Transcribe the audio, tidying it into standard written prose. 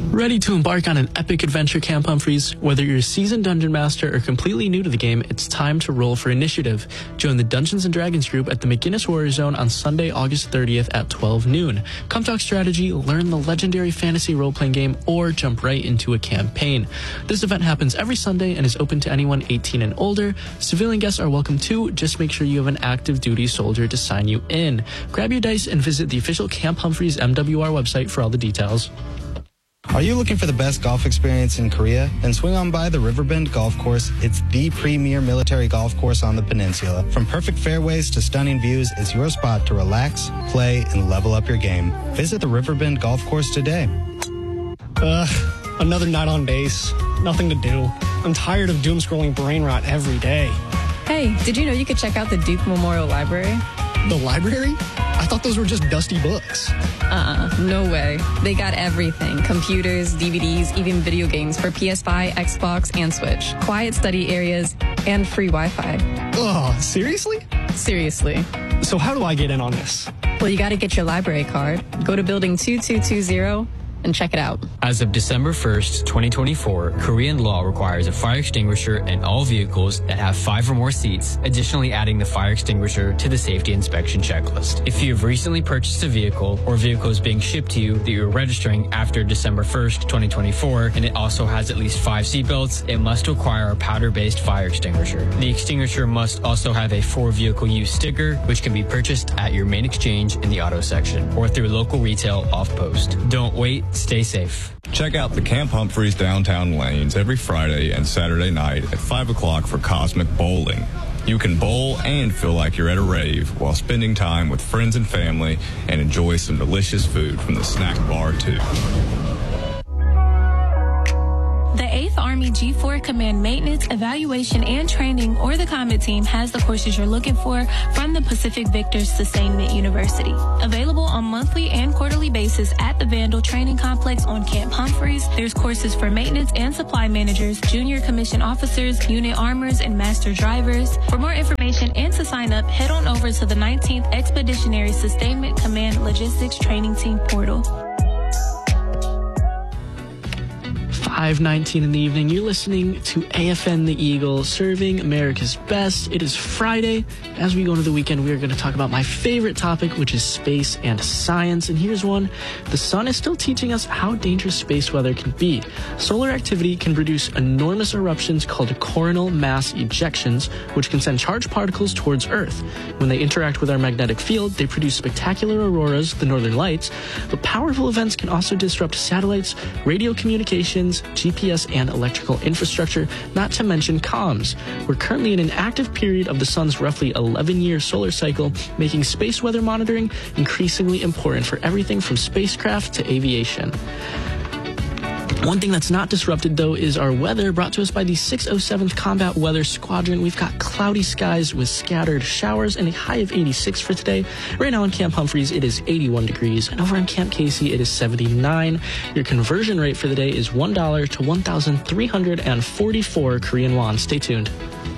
Ready to embark on an epic adventure, Camp Humphreys? Whether you're a seasoned dungeon master or completely new to the game, it's time to roll for initiative. Join the Dungeons & Dragons group at the McGinnis Warrior Zone on Sunday, August 30th at 12 noon. Come talk strategy, learn the legendary fantasy role-playing game, or jump right into a campaign. This event happens every Sunday and is open to anyone 18 and older. Civilian guests are welcome too. Just make sure you have an active duty soldier to sign you in. Grab your dice and visit the official Camp Humphreys MWR website for all the details. Are you looking for the best golf experience in Korea? Then swing on by the Riverbend Golf Course. It's the premier military golf course on the peninsula. From perfect fairways to stunning views, it's your spot to relax, play, and level up your game. Visit the Riverbend Golf Course today. Another night on base. Nothing to do. I'm tired of doom-scrolling brain rot every day. Hey, did you know you could check out the Duke Memorial Library? The library? I thought those were just dusty books. No way. They got everything. Computers, DVDs, even video games for PS5, Xbox, and Switch. Quiet study areas, and free Wi-Fi. Oh, seriously? Seriously. So how do I get in on this? Well, you gotta get your library card. Go to building 2220 and check it out. As of December 1st, 2024, Korean law requires a fire extinguisher in all vehicles that have 5 or more seats, additionally adding the fire extinguisher to the safety inspection checklist. If you have recently purchased a vehicle or vehicle is being shipped to you that you're registering after December 1st, 2024, and it also has at least 5 seatbelts, it must require a powder-based fire extinguisher. The extinguisher must also have a for vehicle use sticker, which can be purchased at your main exchange in the auto section or through local retail off-post. Don't wait. Stay safe. Check out the Camp Humphreys downtown lanes every Friday and Saturday night at 5 o'clock for Cosmic Bowling. You can bowl and feel like you're at a rave while spending time with friends and family and enjoy some delicious food from the snack bar too. The 8th Army G4 Command Maintenance, Evaluation, and Training, or the Combat Team, has the courses you're looking for from the Pacific Victor Sustainment University. Available on monthly and quarterly basis at the Vandal Training Complex on Camp Humphreys. There's courses for maintenance and supply managers, junior commissioned officers, unit armors, and master drivers. For more information and to sign up, head on over to the 19th Expeditionary Sustainment Command Logistics Training Team portal. 5:19 in the evening. You're listening to AFN The Eagle, serving America's best. It is Friday. As we go into the weekend, we are going to talk about my favorite topic, which is space and science. And here's one. The sun is still teaching us how dangerous space weather can be. Solar activity can produce enormous eruptions called coronal mass ejections, which can send charged particles towards Earth. When they interact with our magnetic field, they produce spectacular auroras, the northern lights. But powerful events can also disrupt satellites, radio communications, GPS, and electrical infrastructure, not to mention comms. We're currently in an active period of the sun's roughly 11-year solar cycle, making space weather monitoring increasingly important for everything from spacecraft to aviation. One thing that's not disrupted, though, is our weather, brought to us by the 607th Combat Weather Squadron. We've got cloudy skies with scattered showers and a high of 86 for today. Right now in Camp Humphreys, it is 81 degrees, and over in Camp Casey, it is 79. Your conversion rate for the day is $1 to 1,344 Korean won. Stay tuned.